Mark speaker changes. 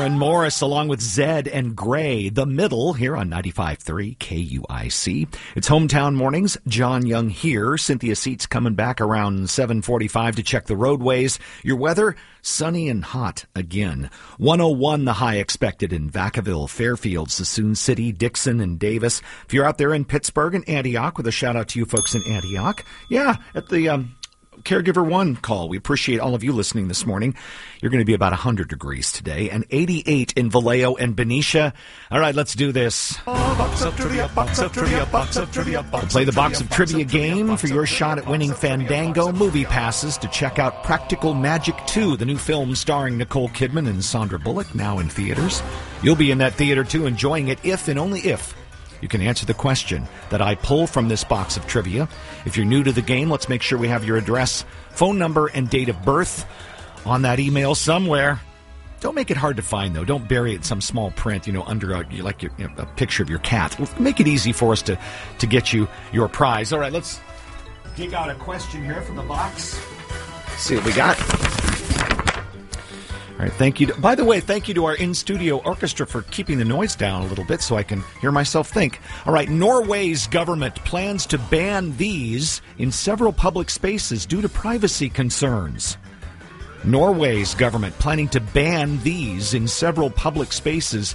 Speaker 1: Maren Morris along with Zed and Gray, The Middle, here on 95.3 KUIC. It's Hometown Mornings. John Young here. Cynthia Seats coming back around 7:45 to check the roadways. Your weather, sunny and hot again. 101 the high expected in Vacaville, Fairfield, Sassoon City, Dixon, and Davis. If you're out there in Pittsburgh and Antioch, with a shout out to you folks in Antioch. Yeah, at the Caregiver One call. We appreciate all of you listening this morning. You're going to be about 100 degrees today and 88 in Vallejo and Benicia. All right, let's do this.
Speaker 2: Box of trivia, box of trivia, box of trivia.
Speaker 1: We'll play the Box of Trivia game for your shot at winning Fandango movie passes to check out Practical Magic 2, the new film starring Nicole Kidman and Sandra Bullock, now in theaters. You'll be in that theater too, enjoying it if and only if you can answer the question that I pull from this box of trivia. If you're new to the game, let's make sure we have your address, phone number, and date of birth on that email somewhere. Don't make it hard to find, though. Don't bury it in some small print, under a picture of your cat. Make it easy for us to get you your prize. All right, let's dig out a question here from the box. See what we got. All right, thank you. By the way, thank you to our in-studio orchestra for keeping the noise down a little bit so I can hear myself think. All right, Norway's government plans to ban these in several public spaces due to privacy concerns. Norway's government planning to ban these in several public spaces